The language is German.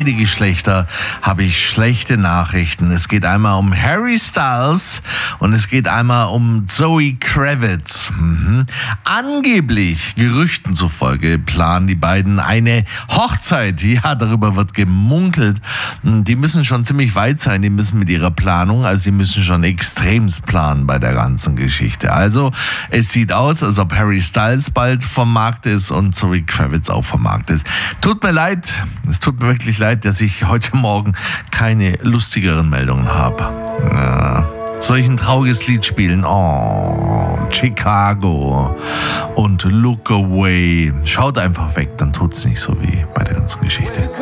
beide Geschlechter habe ich schlechte Nachrichten. Es geht einmal um Harry Styles und es geht einmal um Zoe Kravitz. Angeblich, Gerüchten zufolge, planen die beiden eine Hochzeit. Ja, darüber wird gemunkelt. Die müssen schon ziemlich weit sein, die müssen mit ihrer Planung, also die müssen schon extremst planen bei der ganzen Geschichte. Also es sieht aus, als ob Harry Styles bald vom Markt ist und Zoe Kravitz auch vom Markt ist. Tut mir leid, es tut mir wirklich leid, dass ich heute Morgen keine lustigeren Meldungen habe. Soll ich ein trauriges Lied spielen? Oh, Chicago und Look Away. Schaut einfach weg, dann tut's nicht so weh bei der ganzen Geschichte.